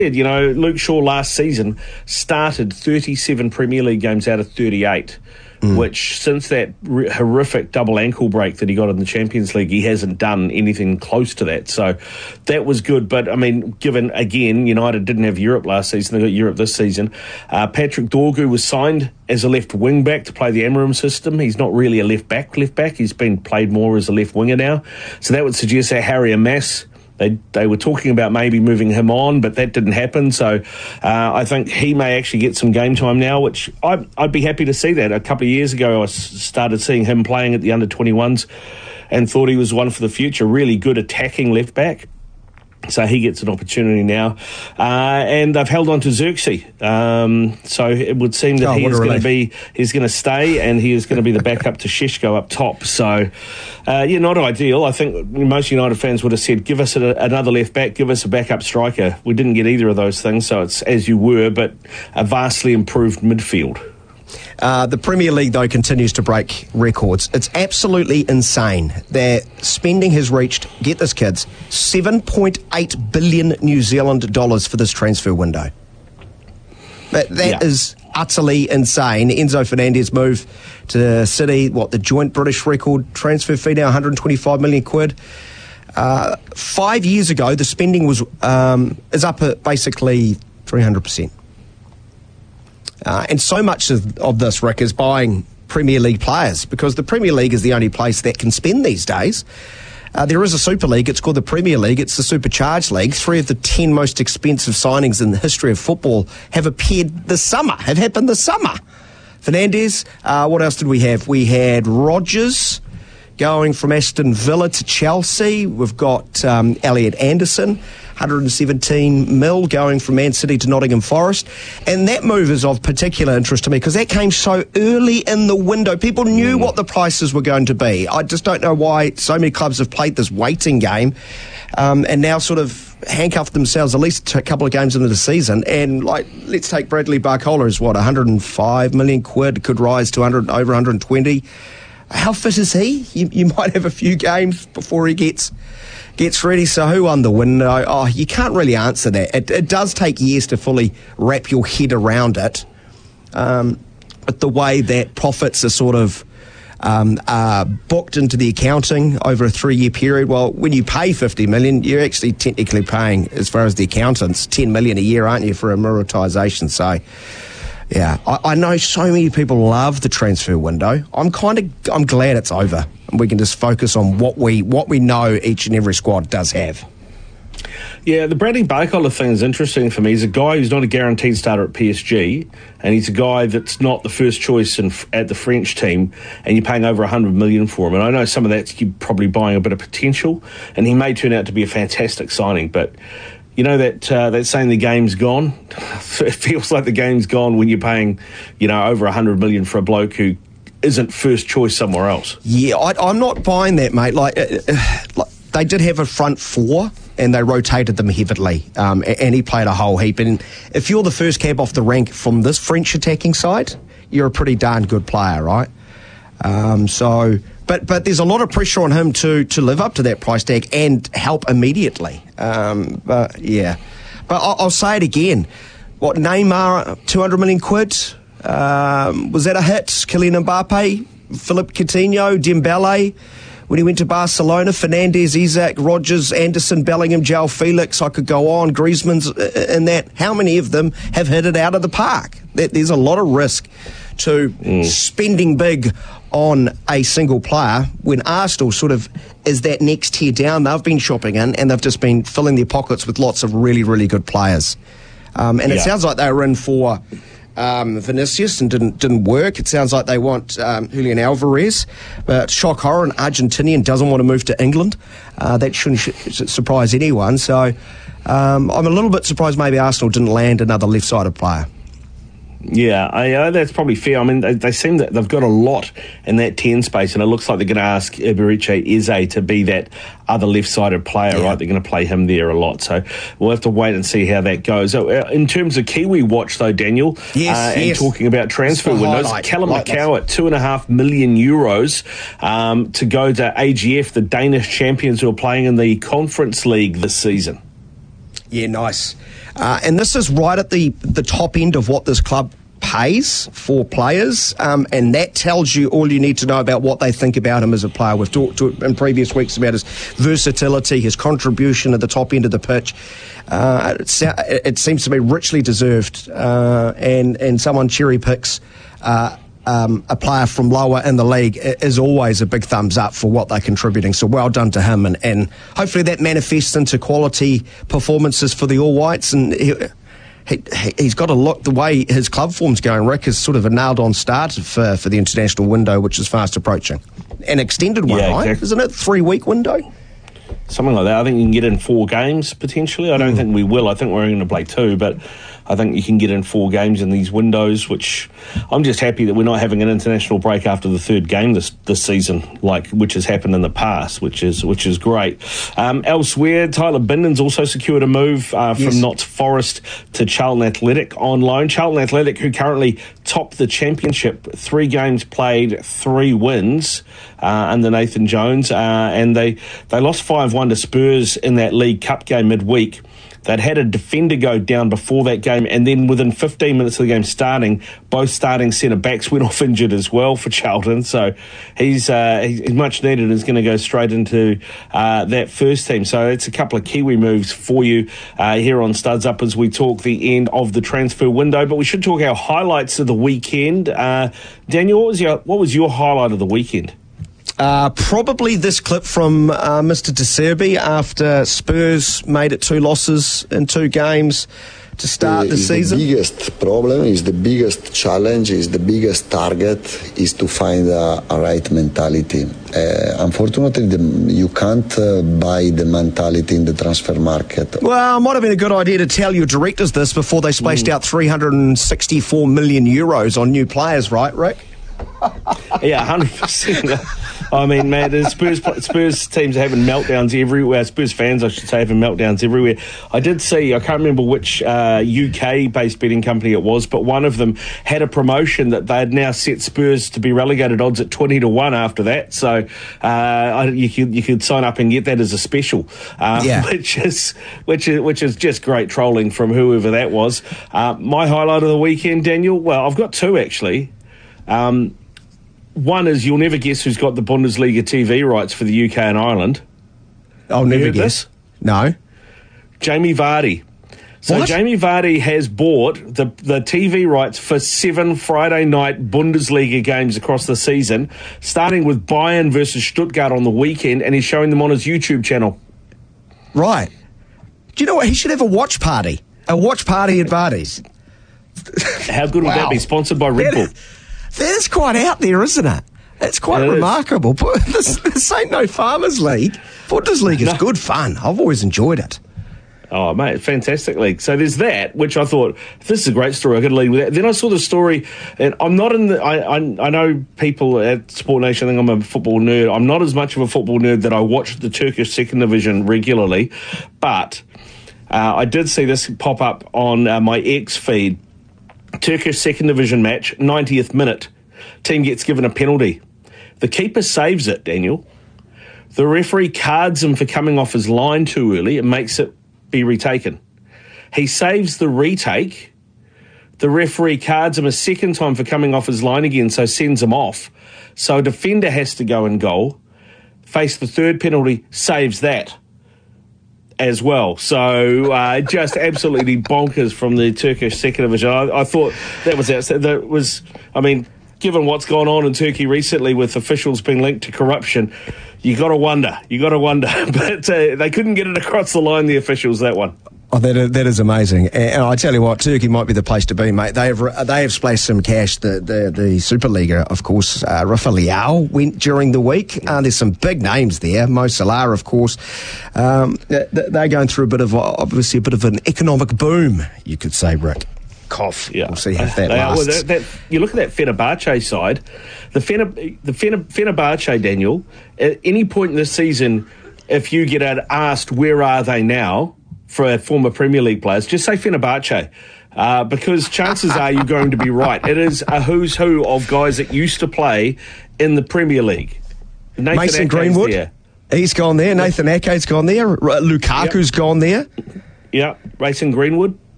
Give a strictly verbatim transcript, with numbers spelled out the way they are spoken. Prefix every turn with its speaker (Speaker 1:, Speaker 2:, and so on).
Speaker 1: You know, Luke Shaw last season started thirty-seven Premier League games out of thirty-eight, mm. which since that r- horrific double ankle break that he got in the Champions League, he hasn't done anything close to that. So that was good. But, I mean, given, again, United didn't have Europe last season, they got Europe this season. Uh, Patrick Dorgu was signed as a left wing back to play the Amorim system. He's not really a left back, left back. He's been played more as a left winger now. So that would suggest that Harry Amass, They they were talking about maybe moving him on, but that didn't happen. So uh, I think he may actually get some game time now, which I'd, I'd be happy to see that. A couple of years ago, I started seeing him playing at the under twenty-ones and thought he was one for the future. Really good attacking left back. So he gets an opportunity now. Uh, and they've held on to Xerxes. Um, so it would seem that
Speaker 2: oh,
Speaker 1: he is going to be, he's going to stay, and he is going to be the backup to Šeško up top. So, uh, yeah, not ideal. I think most United fans would have said, give us a, another left back, give us a backup striker. We didn't get either of those things, so it's as you were, but a vastly improved midfield.
Speaker 2: Uh, the Premier League, though, continues to break records. It's absolutely insane. Their spending has reached, get this, kids, seven point eight billion New Zealand dollars for this transfer window. That, that yeah. is utterly insane. Enzo Fernandez move to City, what, the joint British record transfer fee now, one hundred twenty-five million quid. Uh, five years ago, the spending was um, is up at basically three hundred percent. Uh, and so much of, of this, Rick, is buying Premier League players, because the Premier League is the only place that can spend these days. Uh, there is a Super League. It's called the Premier League. It's the Supercharged League. Three of the ten most expensive signings in the history of football have appeared this summer, have happened this summer. Fernandez, uh, what else did we have? We had Rodgers going from Aston Villa to Chelsea. We've got um, Elliot Anderson, one hundred seventeen mil going from Man City to Nottingham Forest. And that move is of particular interest to me because that came so early in the window. People knew mm. what the prices were going to be. I just don't know why so many clubs have played this waiting game um, and now sort of handcuffed themselves at least a couple of games into the season. And, like, let's take Bradley Barcola as what, one hundred five million quid, could rise to one hundred, over one hundred twenty. How fit is he? You, you might have a few games before he gets gets ready. So who won the window? Oh, you can't really answer that. It, it does take years to fully wrap your head around it. Um, but the way that profits are sort of um, are booked into the accounting over a three-year period, well, when you pay fifty million dollars, you're actually technically paying, as far as the accountants, ten million dollars a year, aren't you, for amortisation? So... yeah, I, I know so many people love the transfer window. I'm kind of, I'm glad it's over, and we can just focus on what we what we know each and every squad does have.
Speaker 1: Yeah, the Bradley Barcola thing is interesting for me. He's a guy who's not a guaranteed starter at P S G, and he's a guy that's not the first choice in, at the French team, and you're paying over one hundred million dollars for him. And I know some of that's you probably buying a bit of potential, and he may turn out to be a fantastic signing, but... you know that uh, that saying the game's gone? It feels like the game's gone when you're paying, you know, over one hundred million dollars for a bloke who isn't first choice somewhere else. Yeah, I, I'm not buying that, mate. Like, uh, like, they did have a front four, and they rotated them heavily, um, and he played a whole heap. And if you're the first cab off the rank from this French attacking side, you're a pretty darn good player, right? Um, so... But but there's a lot of pressure on him to to live up to that price tag and help immediately. Um, but yeah, but I'll, I'll say it again. What, Neymar, two hundred million quid? Um, was that a hit? Kylian Mbappe, Philippe Coutinho, Dembele when he went to Barcelona, Fernandez, Isaac, Rodgers, Anderson, Bellingham, João Felix. I could go on. Griezmann's in that. How many of them have hit it out of the park? There's a lot of risk to mm. spending big on a single player when Arsenal sort of is that next tier down. They've been shopping in, and they've just been filling their pockets with lots of really, really good players. Um, and yeah. It sounds like they were in for um, Vinicius and didn't didn't work. It sounds like they want um, Julian Alvarez, but shock horror, an Argentinian doesn't want to move to England. Uh, that shouldn't sh- surprise anyone. So um, I'm a little bit surprised maybe Arsenal didn't land another left-sided player. Yeah, I, uh, that's probably fair. I mean, they, they seem that they've got a lot in that ten space, and it looks like they're going to ask Eberechi Eze to be that other left-sided player, yeah. right? They're going to play him there a lot. So we'll have to wait and see how that goes. So, uh, in terms of Kiwi watch, though, Daniel,
Speaker 2: yes,
Speaker 1: uh, and
Speaker 2: yes.
Speaker 1: talking about transfer windows,
Speaker 2: highlight.
Speaker 1: Callum
Speaker 2: like
Speaker 1: Macau at two and a half million euros um, to go to A G F, the Danish champions who are playing in the Conference League this season.
Speaker 2: Yeah, nice. Uh, and this is right at the, the top end of what this club pays for players, um, and that tells you all you need to know about what they think about him as a player. We've talked to in previous weeks about his versatility, his contribution at the top end of the pitch. Uh, it, it seems to be richly deserved, uh, and, and someone cherry picks uh, um, a player from lower in the league is always a big thumbs up for what they're contributing. So well done to him, and, and hopefully that manifests into quality performances for the All Whites. And he, he, he's got to look, the way his club form's going, Rick, is sort of a nailed-on start for, for the international window, which is fast approaching. An extended one,
Speaker 1: yeah,
Speaker 2: right?
Speaker 1: Exactly.
Speaker 2: Isn't it? Three-week window?
Speaker 1: Something like that. I think you can get in four games, potentially. I don't mm. think we will. I think we're going to play two, but I think you can get in four games in these windows, which I'm just happy that we're not having an international break after the third game this this season, like which has happened in the past, which is which is great. Um, elsewhere, Tyler Binden's also secured a move uh, from yes. Notts Forest to Charlton Athletic on loan. Charlton Athletic, who currently top the championship, three games played, three wins uh, under Nathan Jones, uh, and they, they lost five one to Spurs in that League Cup game midweek. They'd had a defender go down before that game, and then within fifteen minutes of the game starting, both starting centre-backs went off injured as well for Charlton. So he's, uh, he's much needed and is going to go straight into uh, that first team. So it's a couple of Kiwi moves for you uh, here on Studs Up as we talk the end of the transfer window. But we should talk our highlights of the weekend. Uh, Daniel, what was your, what was your highlight of the weekend?
Speaker 2: Uh, probably this clip from uh, Mister De Zerbi after Spurs made it two losses in two games to start the, the season.
Speaker 3: The biggest problem is the biggest challenge, is the biggest target is to find a, a right mentality. Uh, unfortunately, the, you can't uh, buy the mentality in the transfer market.
Speaker 2: Well, it might have been a good idea to tell your directors this before they splashed mm. out three hundred sixty-four million euros on new players, right, Rick?
Speaker 1: Yeah, one hundred percent. I mean, man, the Spurs, Spurs teams are having meltdowns everywhere. Spurs fans, I should say, having meltdowns everywhere. I did see, I can't remember which uh, U K-based betting company it was, but one of them had a promotion that they had now set Spurs to be relegated odds at twenty to one after that. So uh, you could you could sign up and get that as a special, uh,
Speaker 2: yeah.
Speaker 1: which is which is which is just great trolling from whoever that was. Uh, my highlight of the weekend, Daniel. Well, I've got two actually. Um, one is you'll never guess who's got the Bundesliga T V rights for the U K and Ireland.
Speaker 2: I'll never guess. This? No.
Speaker 1: Jamie Vardy. So what? Jamie Vardy has bought the, the T V rights for seven Friday night Bundesliga games across the season, starting with Bayern versus Stuttgart on the weekend, and he's showing them on his YouTube channel.
Speaker 2: Right. Do you know what? He should have a watch party. A watch party at Vardy's.
Speaker 1: How good would wow. that be? Sponsored by Red Bull.
Speaker 2: That is quite out there, isn't it? It's quite it remarkable. But this, this ain't no Farmers League. Bundesliga is no. good fun. I've always enjoyed it.
Speaker 1: Oh, mate, fantastic league. So there's that, which I thought, this is a great story, I could lead with that. Then I saw the story, and I'm not in the, I, I, I know people at Sport Nation think I'm a football nerd. I'm not as much of a football nerd that I watch the Turkish second division regularly, but uh, I did see this pop up on uh, my X feed. Turkish second division match, ninetieth minute. Team gets given a penalty. The keeper saves it, Daniel. The referee cards him for coming off his line too early and makes it be retaken. He saves the retake. The referee cards him a second time for coming off his line again, so sends him off. So a defender has to go in goal, face the third penalty, saves that as well. So uh, just absolutely bonkers from the Turkish second division. I, I thought that was that was. I mean, given what's gone on in Turkey recently with officials being linked to corruption, you got to wonder. You got to wonder. But uh, they couldn't get it across the line, the officials, that one.
Speaker 2: Oh, that is, that is amazing. And I tell you what, Turkey might be the place to be, mate. They have they have splashed some cash. The the, the Superliga, of course. Uh, Rafa Leao went during the week. Uh, there's some big names there. Mo Salah, of course. Um, they're going through a bit of obviously a bit of an economic boom, you could say, Rick. Cough.
Speaker 1: Yeah.
Speaker 2: We'll see if that
Speaker 1: they
Speaker 2: lasts.
Speaker 1: Are, well, that, that, you look at that Fenerbahce side. The Fener, the Fener, Fenerbahce, Daniel. At any point in the season, if you get asked where are they now, for former Premier League players, just say Fenerbahce, uh, because chances are you're going to be right. It is a who's who of guys that used to play in the Premier League. Nathan
Speaker 2: Mason
Speaker 1: Ake's
Speaker 2: Greenwood,
Speaker 1: there.
Speaker 2: He's gone there. Nathan Ake's gone there. Lukaku's yep. gone there.
Speaker 1: Yeah, Racing Greenwood.